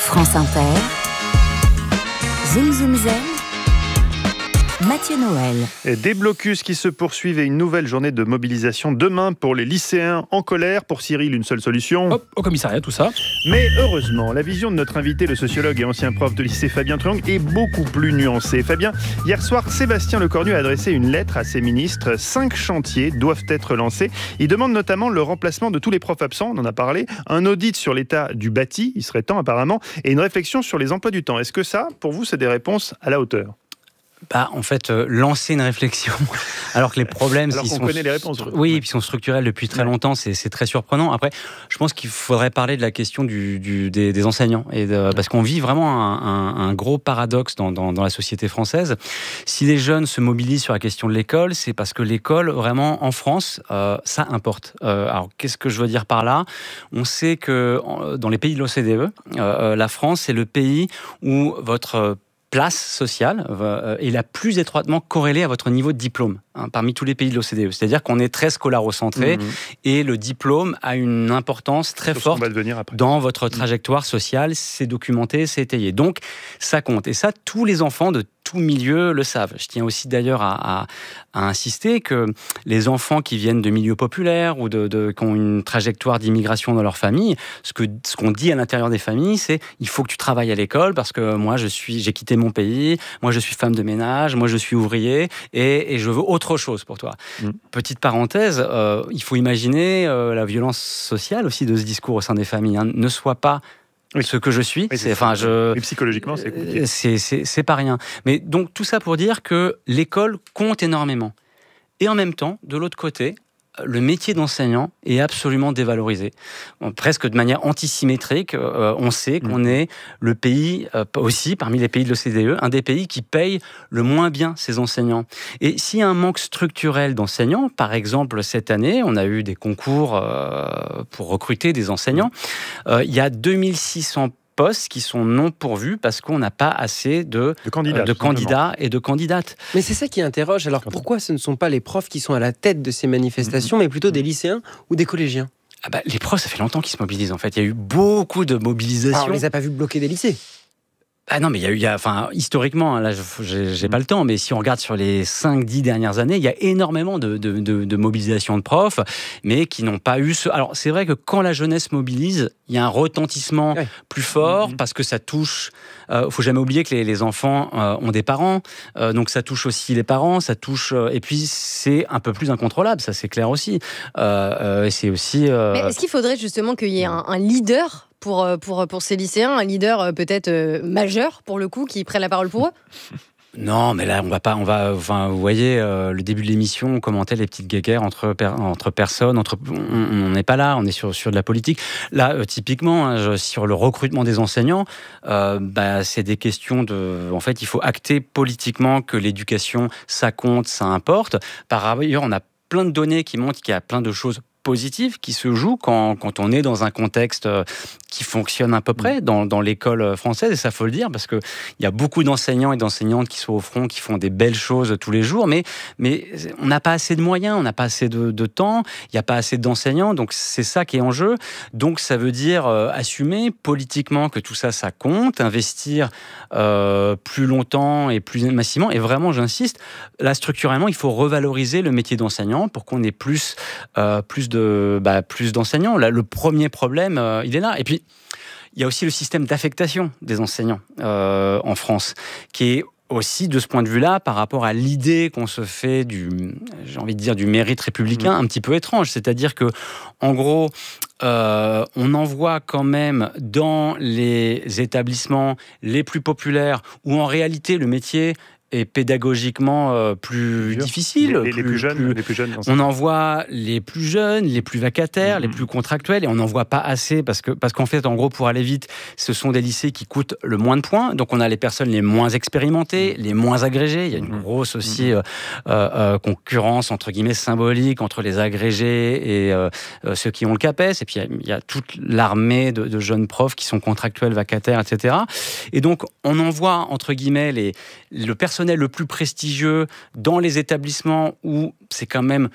France Inter, Zoom Zoom Zen, Mathieu Noël. Des blocus qui se poursuivent et une nouvelle journée de mobilisation demain pour les lycéens en colère. Pour Cyril, une seule solution. Hop, au commissariat, tout ça. Mais heureusement, la vision de notre invité, le sociologue et ancien prof de lycée Fabien Truong, est beaucoup plus nuancée. Fabien, hier soir, Sébastien Lecornu a adressé une lettre à ses ministres. 5 chantiers doivent être lancés. Il demande notamment le remplacement de tous les profs absents, on en a parlé, un audit sur l'état du bâti, il serait temps apparemment, et une réflexion sur les emplois du temps. Est-ce que ça, pour vous, c'est des réponses à la hauteur ? En fait, lancer une réflexion, alors que les problèmes... Alors qu'on connaît les réponses. Oui, et puis sont structurels depuis très longtemps, c'est très surprenant. Après, je pense qu'il faudrait parler de la question des enseignants, parce qu'on vit vraiment un gros paradoxe dans la société française. Si les jeunes se mobilisent sur la question de l'école, c'est parce que l'école, vraiment, en France, ça importe. Alors, qu'est-ce que je veux dire par là ? On sait que dans les pays de l'OCDE, la France, c'est le pays où votre place sociale est la plus étroitement corrélée à votre niveau de diplôme parmi tous les pays de l'OCDE. C'est-à-dire qu'on est très scolarocentré et le diplôme a une importance très forte dans votre trajectoire sociale. C'est documenté, c'est étayé. Donc, ça compte. Et ça, tous les enfants de tout milieu le savent. Je tiens aussi d'ailleurs à insister que les enfants qui viennent de milieux populaires ou qui ont une trajectoire d'immigration dans leur famille, ce qu'on dit à l'intérieur des familles, c'est il faut que tu travailles à l'école parce que moi j'ai quitté mon pays, moi je suis femme de ménage, moi je suis ouvrier et je veux autre chose pour toi. Petite parenthèse, il faut imaginer la violence sociale aussi de ce discours au sein des familles. Ne sois pas ce que je suis, et psychologiquement, c'est compliqué. C'est pas rien. Mais donc tout ça pour dire que l'école compte énormément. Et en même temps, de l'autre côté, le métier d'enseignant est absolument dévalorisé. Presque de manière antisymétrique, on sait qu'on est le pays, aussi parmi les pays de l'OCDE, un des pays qui paye le moins bien ses enseignants. Et s'il y a un manque structurel d'enseignants, par exemple cette année, on a eu des concours pour recruter des enseignants, il y a 2600 postes qui sont non pourvus parce qu'on n'a pas assez de candidats et de candidates. Mais c'est ça qui interroge. Alors pourquoi ce ne sont pas les profs qui sont à la tête de ces manifestations, mais plutôt des lycéens ou des collégiens ? Les profs, ça fait longtemps qu'ils se mobilisent en fait. Il y a eu beaucoup de mobilisations. On ne les a pas vus bloquer des lycées. Non, mais il y a historiquement, là, j'ai pas le temps, mais si on regarde sur les 5-10 dernières années, il y a énormément de mobilisation de profs, mais qui n'ont pas eu ce... Alors, c'est vrai que quand la jeunesse mobilise, il y a un retentissement plus fort, parce que ça touche... faut jamais oublier que les enfants ont des parents, donc ça touche aussi les parents, ça touche... et puis, c'est un peu plus incontrôlable, ça c'est clair aussi. Et c'est aussi... Mais est-ce qu'il faudrait justement qu'il y ait un leader pour ces lycéens, un leader peut-être majeur pour le coup, qui prenne la parole pour eux ? Non, mais là, vous voyez, le début de l'émission, on commentait les petites guéguerres entre personnes, on n'est pas là, on est sur de la politique. Là, typiquement, sur le recrutement des enseignants, c'est des questions en fait, il faut acter politiquement que l'éducation, ça compte, ça importe. Par ailleurs, on a plein de données qui montrent qu'il y a plein de choses positives qui se jouent quand on est dans un contexte qui fonctionne à peu près dans l'école française, et ça faut le dire, parce qu'il y a beaucoup d'enseignants et d'enseignantes qui sont au front, qui font des belles choses tous les jours, mais on n'a pas assez de moyens, on n'a pas assez de temps, il n'y a pas assez d'enseignants, donc c'est ça qui est en jeu. Donc ça veut dire assumer politiquement que tout ça compte, investir plus longtemps et plus massivement, et vraiment j'insiste, là structurellement il faut revaloriser le métier d'enseignant pour qu'on ait plus d'enseignants. Là, le premier problème, il est là. Et puis, il y a aussi le système d'affectation des enseignants en France, qui est aussi, de ce point de vue-là, par rapport à l'idée qu'on se fait du mérite républicain, un petit peu étrange. C'est-à-dire que, en gros, on envoie quand même dans les établissements les plus populaires, où en réalité le métier est pédagogiquement plus difficile. Les plus jeunes. On envoie les plus jeunes, les plus vacataires, les plus contractuels, et on n'en voit pas assez parce qu'en fait, en gros, pour aller vite, ce sont des lycées qui coûtent le moins de points. Donc, on a les personnes les moins expérimentées, les moins agrégées. Il y a une grosse aussi concurrence, entre guillemets, symbolique entre les agrégés et ceux qui ont le CAPES. Et puis, il y a toute l'armée de jeunes profs qui sont contractuels, vacataires, etc. Et donc, on envoie, entre guillemets, le personnel le plus prestigieux dans les établissements où c'est quand même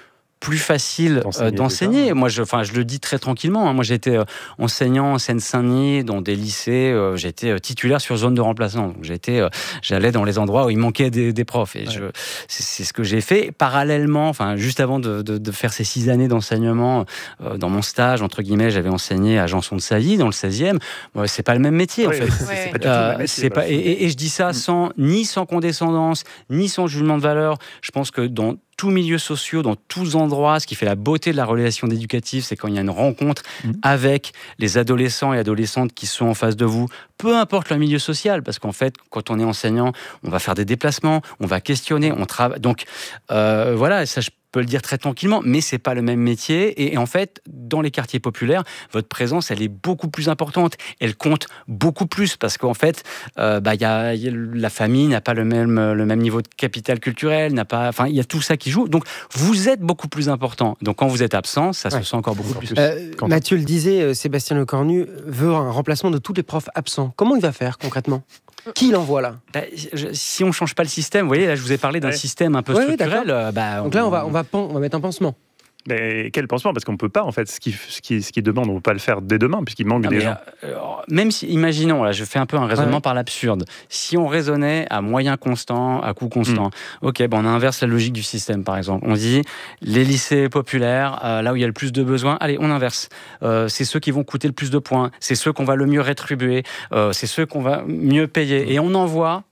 plus facile d'enseigner. Moi, je le dis très tranquillement. Moi, j'étais enseignant en Seine-Saint-Denis, dans des lycées. J'étais titulaire sur zone de remplacement. Donc, j'allais dans les endroits où il manquait des profs. Et c'est ce que j'ai fait. Parallèlement, juste avant de faire ces 6 années d'enseignement, dans mon stage, entre guillemets, j'avais enseigné à Janson-de-Sailly, dans le 16e. C'est pas le même métier, en fait. C'est pas du tout le même métier. Et je dis ça sans condescendance, ni sans jugement de valeur. Je pense que dans tous milieux sociaux, dans tous endroits, ce qui fait la beauté de la relation éducative, c'est quand il y a une rencontre avec les adolescents et adolescentes qui sont en face de vous, peu importe le milieu social, parce qu'en fait, quand on est enseignant, on va faire des déplacements, on va questionner, on travaille. Donc, voilà, ça, je peux le dire très tranquillement, mais c'est pas le même métier. Et en fait, dans les quartiers populaires, votre présence, elle est beaucoup plus importante. Elle compte beaucoup plus parce qu'en fait, la famille n'a pas le même niveau de capital culturel, il y a tout ça qui joue. Donc, vous êtes beaucoup plus important. Donc, quand vous êtes absent, ça se sent encore beaucoup plus. Mathieu le disait, Sébastien Lecornu veut un remplacement de tous les profs absents. Comment il va faire concrètement ? Qui l'envoie là ? Si on ne change pas le système, vous voyez, là je vous ai parlé d'un système un peu structurel. Donc là, on va mettre un pansement. Mais quel pansement ? Parce qu'on ne peut pas, en fait, ce qui demande, on ne peut pas le faire dès demain, puisqu'il manque des gens. Même si, imaginons, là, je fais un peu un raisonnement par l'absurde. Si on raisonnait à moyen constant, à coût constant, on inverse la logique du système, par exemple. On dit, les lycées populaires, là où il y a le plus de besoins, allez, on inverse. C'est ceux qui vont coûter le plus de points, c'est ceux qu'on va le mieux rétribuer, c'est ceux qu'on va mieux payer. Et on envoie...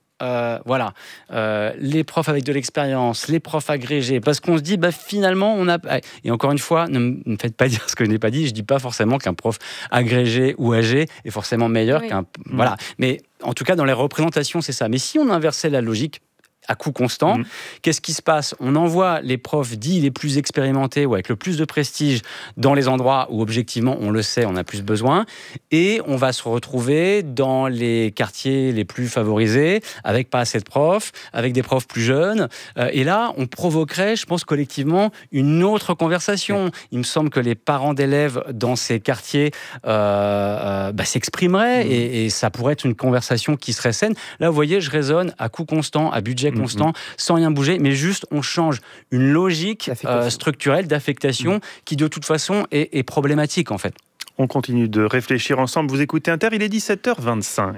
les profs avec de l'expérience, les profs agrégés, parce qu'on se dit, finalement, on a... Et encore une fois, ne me faites pas dire ce que je n'ai pas dit, je ne dis pas forcément qu'un prof agrégé ou âgé est forcément meilleur qu'un... Voilà. Mais en tout cas, dans les représentations, c'est ça. Mais si on inversait la logique, à coût constant, qu'est-ce qui se passe ? On envoie les profs dits les plus expérimentés ou avec le plus de prestige dans les endroits où objectivement on le sait, on a plus besoin, et on va se retrouver dans les quartiers les plus favorisés avec pas assez de profs, avec des profs plus jeunes, et là on provoquerait, je pense collectivement, une autre conversation. Il me semble que les parents d'élèves dans ces quartiers s'exprimeraient et ça pourrait être une conversation qui serait saine. Là vous voyez, je raisonne à coût constant, à budget constant, sans rien bouger, mais juste on change une logique structurelle d'affectation qui de toute façon est problématique en fait. On continue de réfléchir ensemble. Vous écoutez Inter, il est 17h25.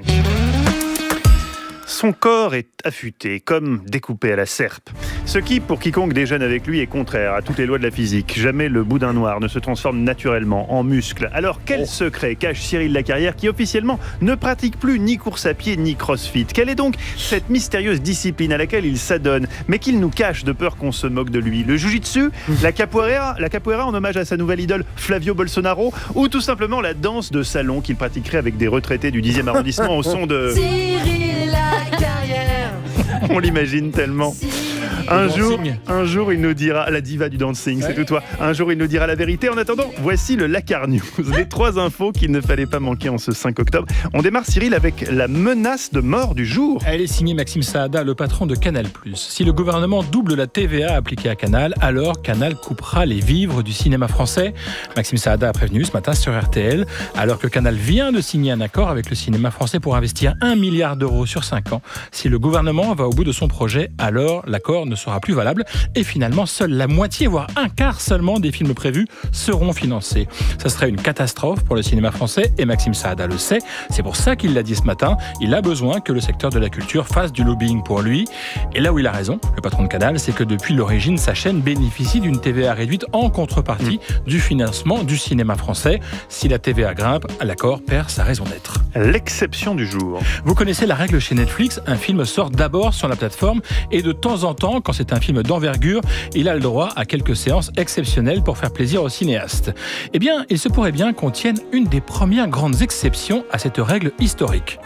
Son corps est affûté, comme découpé à la serpe. Ce qui, pour quiconque déjeune avec lui, est contraire à toutes les lois de la physique. Jamais le boudin noir ne se transforme naturellement en muscle. Alors, quel secret cache Cyril Lacarrière qui, officiellement, ne pratique plus ni course à pied ni crossfit ? Quelle est donc cette mystérieuse discipline à laquelle il s'adonne, mais qu'il nous cache de peur qu'on se moque de lui ? Le jiu-jitsu, la capoeira en hommage à sa nouvelle idole Flavio Bolsonaro, ou tout simplement la danse de salon qu'il pratiquerait avec des retraités du 10e arrondissement au son de... Cyril Lacarrière. On l'imagine tellement. Un jour, il nous dira, la diva du dancing, c'est tout toi. Un jour, il nous dira la vérité. En attendant, voici le Lacar News. Les 3 infos qu'il ne fallait pas manquer en ce 5 octobre. On démarre, Cyril, avec la menace de mort du jour. Elle est signée Maxime Saada, le patron de Canal+. Si le gouvernement double la TVA appliquée à Canal, alors Canal coupera les vivres du cinéma français. Maxime Saada a prévenu ce matin sur RTL, alors que Canal vient de signer un accord avec le cinéma français pour investir 1 milliard d'euros sur 5 ans. Si le gouvernement va au bout de son projet, alors l'accord ne sera plus valable et finalement seule la moitié voire un quart seulement des films prévus seront financés. Ça serait une catastrophe pour le cinéma français et Maxime Saada le sait, c'est pour ça qu'il l'a dit ce matin, il a besoin que le secteur de la culture fasse du lobbying pour lui et là où il a raison, le patron de Canal, c'est que depuis l'origine sa chaîne bénéficie d'une TVA réduite en contrepartie du financement du cinéma français. Si la TVA grimpe, l'accord perd sa raison d'être. L'exception du jour. Vous connaissez la règle chez Netflix, un film sort d'abord sur la plateforme et de temps en temps, quand c'est un film d'envergure, il a le droit à quelques séances exceptionnelles pour faire plaisir aux cinéastes. Eh bien, il se pourrait bien qu'on tienne une des premières grandes exceptions à cette règle historique.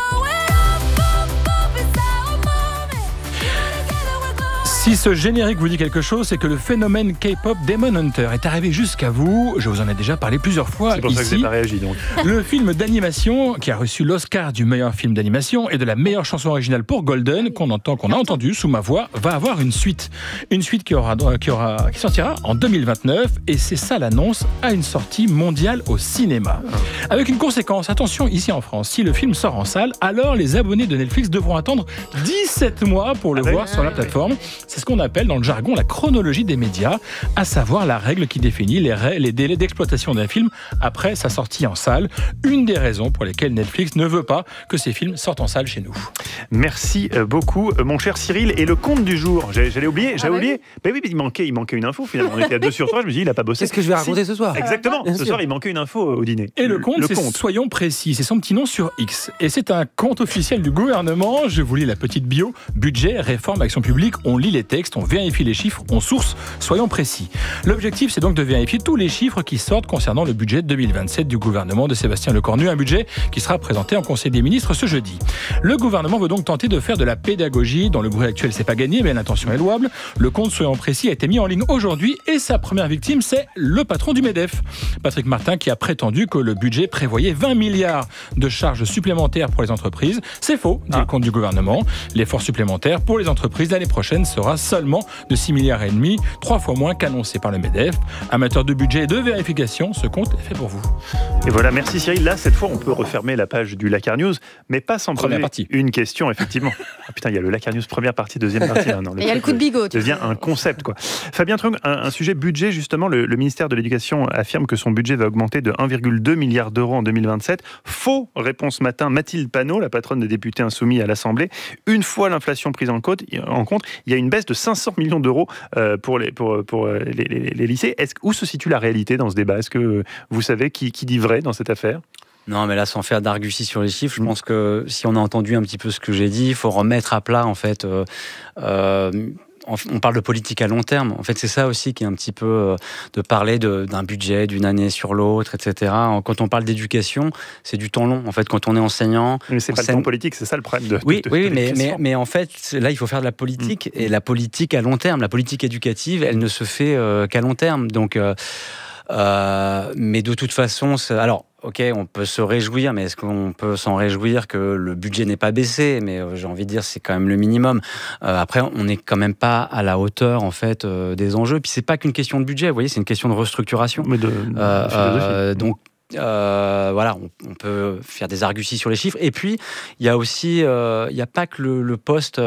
Si ce générique vous dit quelque chose, c'est que le phénomène K-pop Demon Hunter est arrivé jusqu'à vous. Je vous en ai déjà parlé plusieurs fois. C'est pour ça que je n'ai pas réagi donc. Le film d'animation qui a reçu l'Oscar du meilleur film d'animation et de la meilleure chanson originale pour Golden, qu'on a entendu sous ma voix, va avoir une suite. Une suite qui sortira en 2029 et c'est ça l'annonce à une sortie mondiale au cinéma. Avec une conséquence, attention ici en France, si le film sort en salle, alors les abonnés de Netflix devront attendre 17 mois pour le voir sur la plateforme. C'est ce qu'on appelle dans le jargon la chronologie des médias, à savoir la règle qui définit les délais d'exploitation d'un film après sa sortie en salle. Une des raisons pour lesquelles Netflix ne veut pas que ces films sortent en salle chez nous. Merci beaucoup, mon cher Cyril. Et le compte du jour, j'avais oublié. Mais oui, il manquait une info finalement. On était à 2 sur 3, je me dis, il n'a pas bossé. C'est ce que je vais raconter ce soir. Exactement. Ce soir, il manquait une info au dîner. Et le compte, soyons précis, c'est son petit nom sur X. Et c'est un compte officiel du gouvernement. Je vous lis la petite bio. Budget, réforme, action publique. On lit les textes, on vérifie les chiffres, on source. Soyons précis. L'objectif, c'est donc de vérifier tous les chiffres qui sortent concernant le budget 2027 du gouvernement de Sébastien Lecornu. Un budget qui sera présenté en Conseil des ministres ce jeudi. Le gouvernement veut donc tenter de faire de la pédagogie. Dans le bruit actuel, c'est pas gagné, mais l'intention est louable. Le compte, soyons précis, a été mis en ligne aujourd'hui et sa première victime, c'est le patron du MEDEF, Patrick Martin, qui a prétendu que le budget prévoyait 20 milliards de charges supplémentaires pour les entreprises. C'est faux, dit le compte du gouvernement. L'effort supplémentaire pour les entreprises l'année prochaine sera seulement de 6,5 milliards, 3 fois moins qu'annoncé par le MEDEF. Amateur de budget et de vérification, ce compte est fait pour vous. Et voilà, merci Cyril. Là, cette fois, on peut refermer la page du Lakar News, mais pas sans poser une question, effectivement. Ah, putain, il y a le Lakar News première partie, deuxième partie. Non, il y a le coup de bigot. Devient un concept, quoi. Fabien Trung, un sujet budget, justement. Le ministère de l'Éducation affirme que son budget va augmenter de 1,2 milliard d'euros en 2027. Faux, répond ce matin Mathilde Panot, la patronne des députés insoumis à l'Assemblée. Une fois l'inflation prise en compte, il y a une baisse de 500 millions d'euros pour les lycées. Où se situe la réalité dans ce débat ? Est-ce que vous savez qui dit vrai dans cette affaire ? Non, mais là, sans faire d'argutie sur les chiffres, je pense que si on a entendu un petit peu ce que j'ai dit, il faut remettre à plat, en fait. On parle de politique à long terme. En fait, c'est ça aussi qui est un petit peu de parler d'un budget d'une année sur l'autre, etc. Quand on parle d'éducation, c'est du temps long. En fait, quand on est enseignant... Mais c'est pas le temps politique, c'est ça le problème de mais en fait, là, il faut faire de la politique. Et la politique à long terme, la politique éducative, elle ne se fait qu'à long terme. Donc, mais de toute façon... Alors, ok, on peut se réjouir, mais est-ce qu'on peut s'en réjouir que le budget n'ait pas baissé ? Mais j'ai envie de dire, c'est quand même le minimum. Après, on n'est quand même pas à la hauteur, en fait, des enjeux. Puis c'est pas qu'une question de budget, vous voyez, c'est une question de restructuration. Mais donc, voilà, on peut faire des arguties sur les chiffres. Et puis, il y a aussi, il n'y a pas que le poste,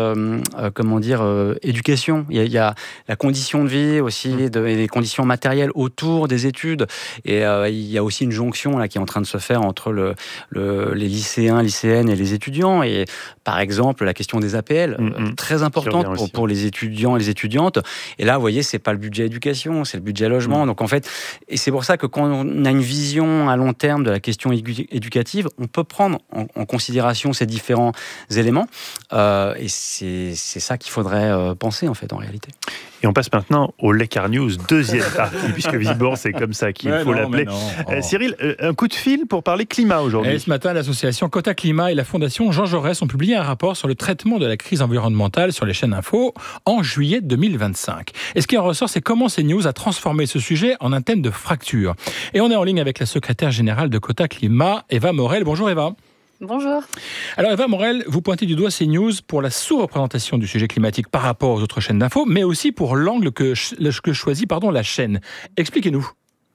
éducation. Il y a la condition de vie aussi, et les conditions matérielles autour des études. Et il y a aussi une jonction là qui est en train de se faire entre les lycéens, lycéennes et les étudiants. Et par exemple, la question des APL, très importante pour les étudiants et les étudiantes. Et là, vous voyez, c'est pas le budget éducation, c'est le budget logement. Donc en fait, et c'est pour ça que quand on a une vision à long terme de la question éducative, on peut prendre en considération ces différents éléments. Et c'est ça qu'il faudrait penser, en fait, en réalité. Et on passe maintenant au Lakar News, deuxième partie, puisque visiblement c'est comme ça qu'il faut l'appeler. Cyril, un coup de fil pour parler climat aujourd'hui. Et ce matin, l'association Quota Climat et la Fondation Jean Jaurès ont publié un rapport sur le traitement de la crise environnementale sur les chaînes info en juillet 2025. Et ce qui en ressort, c'est comment CNews a transformé ce sujet en un thème de fracture. Et on est en ligne avec la secrétaire générale de Quota Climat, Eva Morel. Bonjour Eva. Bonjour. Alors Eva Morel, vous pointez du doigt CNews pour la sous-représentation du sujet climatique par rapport aux autres chaînes d'info, mais aussi pour l'angle que choisit la chaîne. Expliquez-nous.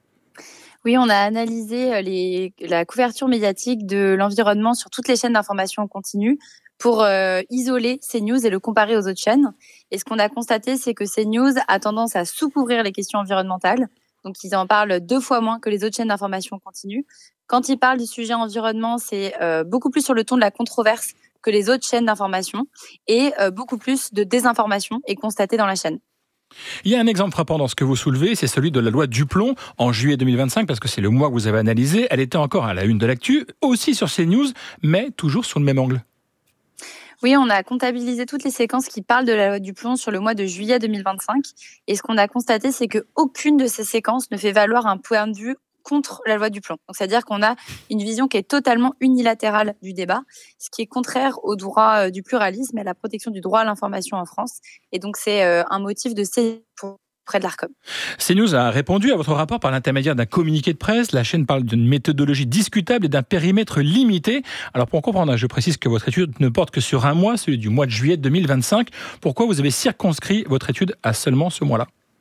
Oui, on a analysé la couverture médiatique de l'environnement sur toutes les chaînes d'information continue pour isoler CNews et le comparer aux autres chaînes. Et ce qu'on a constaté, c'est que CNews a tendance à sous-couvrir les questions environnementales. Donc, ils en parlent 2 fois moins que les autres chaînes d'information continue. Quand ils parlent du sujet environnement, c'est beaucoup plus sur le ton de la controverse que les autres chaînes d'information et beaucoup plus de désinformation est constatée dans la chaîne. Il y a un exemple frappant dans ce que vous soulevez, c'est celui de la loi Duplon en juillet 2025, parce que c'est le mois que vous avez analysé. Elle était encore à la une de l'actu, aussi sur CNews, mais toujours sur le même angle. Oui, on a comptabilisé toutes les séquences qui parlent de la loi Duplon sur le mois de juillet 2025. Et ce qu'on a constaté, c'est qu'aucune de ces séquences ne fait valoir un point de vue contre la loi Duplon. Donc, c'est-à-dire qu'on a une vision qui est totalement unilatérale du débat, ce qui est contraire au droit du pluralisme et à la protection du droit à l'information en France. Et donc, c'est un motif de saisine près de l'Arcom. CNews a répondu à votre rapport par l'intermédiaire d'un communiqué de presse. La chaîne parle d'une méthodologie discutable et d'un périmètre limité. Alors pour comprendre, je précise que votre étude ne porte que sur un mois, celui du mois de juillet 2025. Pourquoi vous avez circonscrit votre étude à seulement ce mois-là ?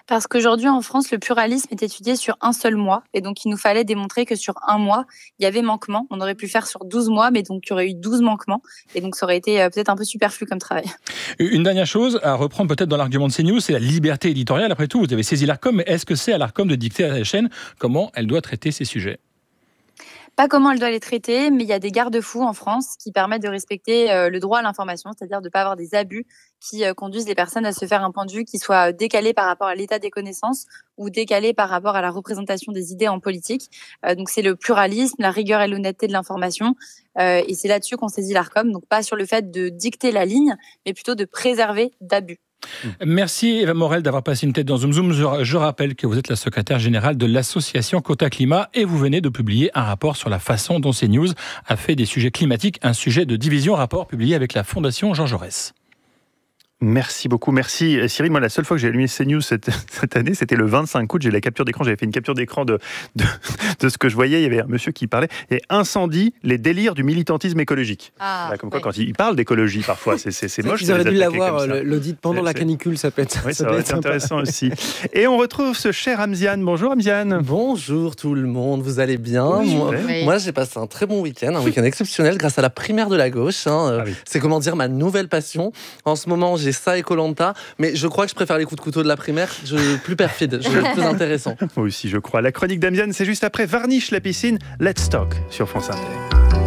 Parce qu'aujourd'hui, en France, le pluralisme est étudié sur un seul mois. Et donc, il nous fallait démontrer que sur un mois, il y avait manquement. On aurait pu faire sur 12 mois, mais donc il y aurait eu 12 manquements. Et donc, ça aurait été peut-être un peu superflu comme travail. Une dernière chose à reprendre peut-être dans l'argument de CNews, c'est la liberté éditoriale. Après tout, vous avez saisi l'Arcom, mais est-ce que c'est à l'Arcom de dicter à la chaîne comment elle doit traiter ces sujets ? Pas comment elle doit les traiter, mais il y a des garde-fous en France qui permettent de respecter le droit à l'information, c'est-à-dire de ne pas avoir des abus qui conduisent les personnes à se faire un point de vue qui soit décalé par rapport à l'état des connaissances ou décalé par rapport à la représentation des idées en politique. Donc c'est le pluralisme, la rigueur et l'honnêteté de l'information. Et c'est là-dessus qu'on saisit l'Arcom, donc pas sur le fait de dicter la ligne, mais plutôt de préserver d'abus. Merci Eva Morel d'avoir passé une tête dans Zoom Zoom. Je rappelle que vous êtes la secrétaire générale de l'association Quota Climat et vous venez de publier un rapport sur la façon dont CNews a fait des sujets climatiques un sujet de division, rapport publié avec la Fondation Jean Jaurès. Merci beaucoup, merci Cyril. Moi, la seule fois que j'ai allumé CNews cette année, c'était le 25 août. J'ai la capture d'écran, j'avais fait une capture d'écran de ce que je voyais. Il y avait un monsieur qui parlait. Et incendie, les délires du militantisme écologique. Comme quoi, quand il parle d'écologie, parfois, c'est moche. Ils auraient dû l'avoir, l'audit pendant la canicule, ça peut être, oui, ça peut être intéressant aussi. Et on retrouve ce cher Hamzian. Bonjour Hamzian. Bonjour tout le monde, vous allez bien? Oui, moi, j'ai passé un très bon week-end, un week-end exceptionnel grâce à la primaire de la gauche. C'est comment dire ma nouvelle passion. En ce moment, j'ai ça et Koh-Lanta, mais je crois que je préfère les coups de couteau de la primaire. Plus perfide, plus intéressant. Moi aussi, je crois. La chronique d'Hamzian, c'est juste après Varnish la piscine. Let's Talk sur France Inter.